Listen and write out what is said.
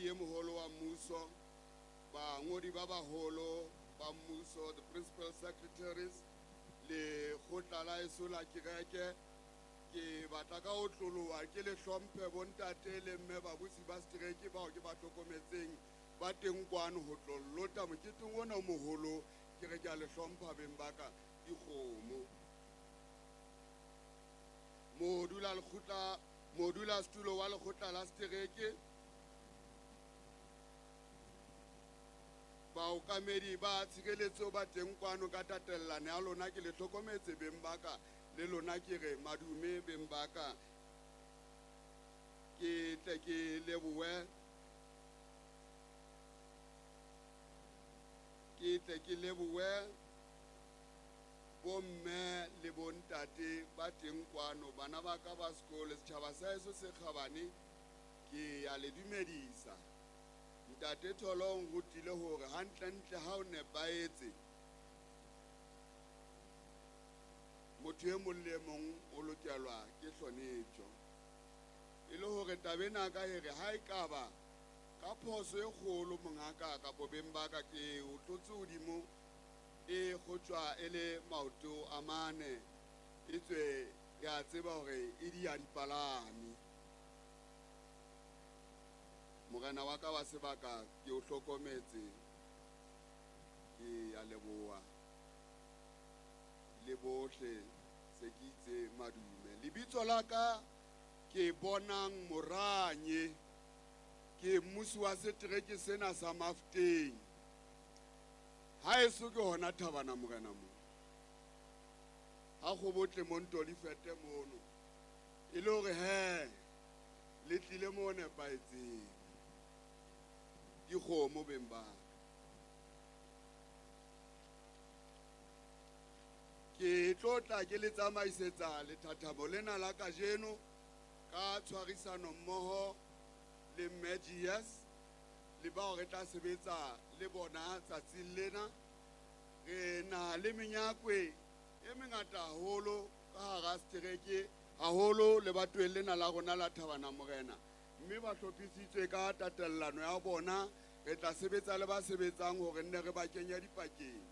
moamohedi e moholo wa mmuso, bangodi ba baholo ba mmuso, the principal secretaries, le kgotla la heso la kereke, ke batla ka ho tloloha ke le hlomphe bontate le mme babusi ba setereke bao ke ba hlokometseng ba teng kwano ho tlollota moketeng ona o moholo, ke re ke a le hlompha beng ba ka dikgomo. Modulasetulo wa lekgotla la setereke, baokamedi ba tshireletso ba teng kwano ka tatellano ya lona, ke le hlokometse beng ba ka le lona ke re madume beng ba ka. Ke tle ke lebohe bomme le bontate ba teng kwano, bana ba ka ba sekolo, setjhaba sa heso se kgabane, ke a le dumedisa. Ntate Tholong rutile hore hantle ha o nepahetse motho e mong le mong o lokelwa ke hlonetjo. E le hore tabena ka here ha e ka ba ka phoso e kgolo mongaka kapo beng ba ka, ke o tlotse hodimo e kgotjwa e le maoto a mane, e tswe ke a tseba hore e dia dipalami. Morena wa ka wa sebaka ke o hlokometse, ke a leboha le bohle se ke itse madume. Lebitso la ka ke Bonang Moranye, ke mmusi wa setereke sena sa Mafteng. Ha eso ke hona Thabana morena mo, ha Kgobotle monto di fete mono, e le hore he le tlile mo nepaetseng dikgomo beng ba ka. Ke tlotla ke le tsamaisetsa lethathamo lena la kajeno ka tshwarisano mmoho le Magius le bao re tla sebetsa le bona tsatsing lena. Re na le menyakwe e mengata haholo ka hara setereke, haholo lebatoweng lena la rona la Thabana morena, mme ba hlophisitswe ka tatellano ya bona. Re tla sebetsa le ba sebetsang hore nne re ba kenya dipakeng.